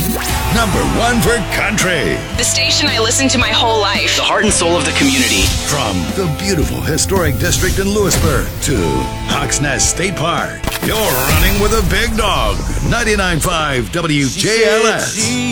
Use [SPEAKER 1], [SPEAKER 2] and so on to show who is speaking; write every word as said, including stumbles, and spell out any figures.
[SPEAKER 1] Number one for country.
[SPEAKER 2] The station I listened to my whole life.
[SPEAKER 3] The heart and soul of the community.
[SPEAKER 1] From the beautiful historic district in Lewisburg to Hawks Nest State Park, you're running with a big dog. ninety-nine point five W J L S.